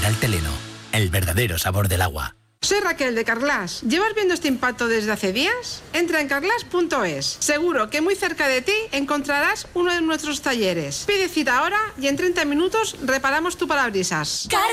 Mineral Teleno, el verdadero sabor del agua. Soy Raquel de Carglass. ¿Llevas viendo este impacto desde hace días? Entra en carglass.es. Seguro que muy cerca de ti encontrarás uno de nuestros talleres. Pide cita ahora y en 30 minutos reparamos tu parabrisas.